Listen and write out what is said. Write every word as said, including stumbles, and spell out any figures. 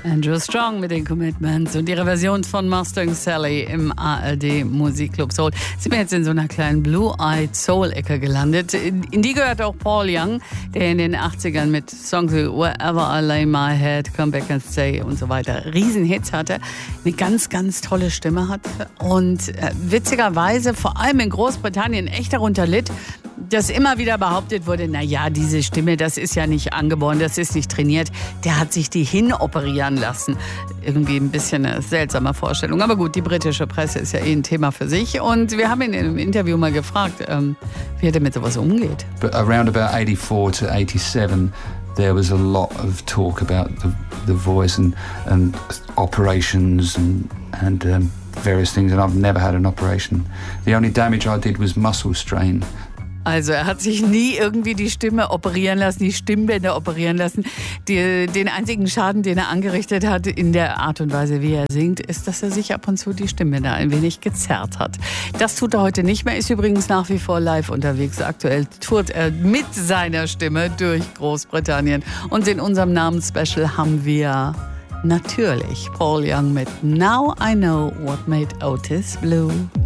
Andrew Strong mit den Commitments und ihre Version von Mustang Sally im A R D Musikclub Soul. Sind wir jetzt in so einer kleinen Blue-Eyed Soul-Ecke gelandet. In die gehört auch Paul Young, der in den achtzigern mit Songs wie Wherever I Lay My Head, Come Back and Stay und so weiter Riesenhits hatte, eine ganz, ganz tolle Stimme hat und äh, witzigerweise vor allem in Großbritannien echt darunter litt, dass immer wieder behauptet wurde, na ja, diese Stimme, das ist ja nicht angeboren, das ist nicht trainiert. Der hat sich die hinoperieren lassen. Irgendwie ein bisschen eine seltsame Vorstellung. Aber gut, die britische Presse ist ja eh ein Thema für sich. Und wir haben ihn im Interview mal gefragt, ähm, wie er damit sowas umgeht. But around about eighty-four to eighty-seven, there was a lot of talk about the, the voice and, and operations and, and um, various things. And I've never had an operation. The only damage I did was muscle strain. Also er hat sich nie irgendwie die Stimme operieren lassen, die Stimmbänder operieren lassen. Die, den einzigen Schaden, den er angerichtet hat in der Art und Weise, wie er singt, ist, dass er sich ab und zu die Stimmbänder ein wenig gezerrt hat. Das tut er heute nicht mehr, ist übrigens nach wie vor live unterwegs. Aktuell tourt er mit seiner Stimme durch Großbritannien. Und in unserem Namensspecial haben wir natürlich Paul Young mit Now I Know What Made Otis Blue.